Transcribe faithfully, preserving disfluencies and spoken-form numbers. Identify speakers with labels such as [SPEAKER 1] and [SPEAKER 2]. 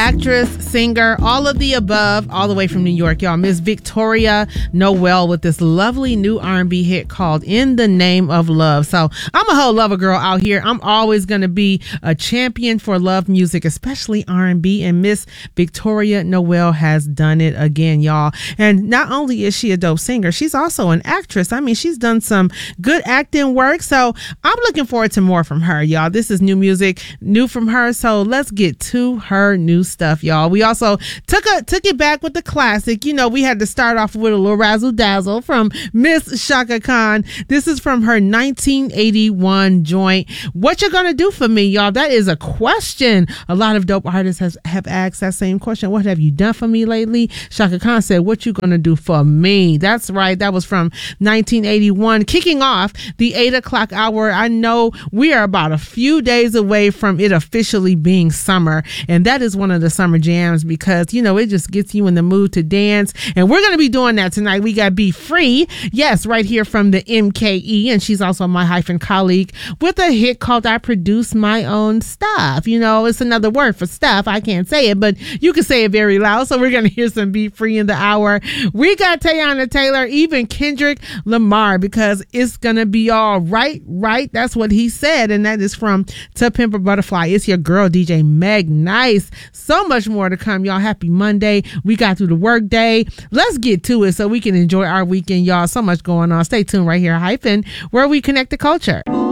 [SPEAKER 1] actress, singer, all of the above, all the way from New York, y'all. Miss Victoria Noel with this lovely new R and B hit called In the Name of Love. So I'm a whole lover girl out here. I'm always going to be a champion for love music, especially R and B. And Miss Victoria Noel has done it again, y'all. And not only is she a dope singer, she's also an actress. I mean, she's done some good acting work. So I'm looking forward to more from her, y'all. This is new music, new from her. So let's get to her new stuff, y'all. We also took a took it back with the classic. You know, we had to start off with a little razzle dazzle from Miss Chaka Khan. This is from her nineteen eighty-one joint, What You Gonna Do For Me, y'all. That is a question. A lot of dope artists has, have asked that same question. What have you done for me lately? Chaka Khan said, what you gonna do for me? That's right. That was from nineteen eighty-one. Kicking off the eight o'clock hour. I know we are about a few days away from it officially being summer. And that is one of the summer jams because, you know, it just gets you in the mood to dance. And we're going to be doing that tonight. We got Be Free. Yes, right here from the M K E. And she's also my hyphen colleague with a hit called I Produce My Own Stuff. You know, it's another word for stuff. I can't say it, but you can say it very loud. So we're going to hear some Be Free in the hour. We got Teyana Taylor, even Kendrick Lamar, because it's going to be all right, right? That's what he said. And that is from To Pimp a Butterfly. It's your girl, D J Meg Nice. So much more to come, y'all. Happy Monday. We got through the work day. Let's get to it so we can enjoy our weekend, y'all. So much going on. Stay tuned right here, Hyphen, where we connect the culture.